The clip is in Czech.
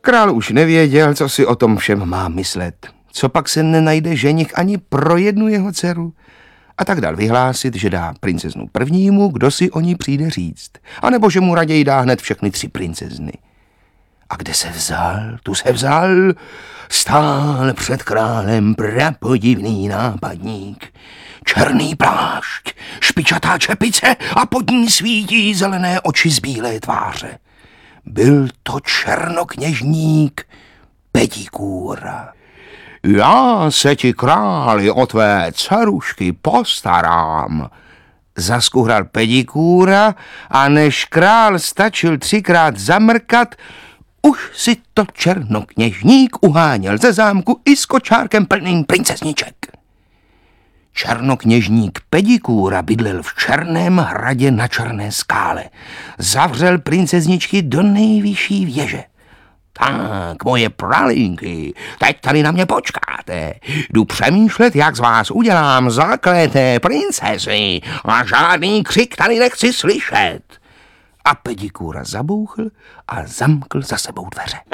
Král už nevěděl, co si o tom všem má myslet. Co pak se nenajde ženich ani pro jednu jeho dceru? A tak dal vyhlásit, že dá princeznu prvnímu, kdo si o ní přijde říct. A nebo že mu raději dá hned všechny 3 princezny. A kde se vzal? Tu se vzal. Stál před králem prapodivný nápadník. Černý plášť, špičatá čepice a pod ní svítí zelené oči z bílé tváře. Byl to černokněžník Pedikúra. Já se ti, králi, o tvé dcerušky postarám, zaskuhral Pedikúra, a než král stačil 3krát zamrkat, už si to černokněžník uháněl ze zámku i s kočárkem plným princezniček. Černokněžník Pedikúra bydlel v Černém hradě na Černé skále. Zavřel princezničky do nejvyšší věže. Tak, moje pralinky, teď tady na mě počkáte. Jdu přemýšlet, jak z vás udělám zakleté princezny a žádný křik tady nechci slyšet. A Pedikúra zabouchl a zamkl za sebou dveře.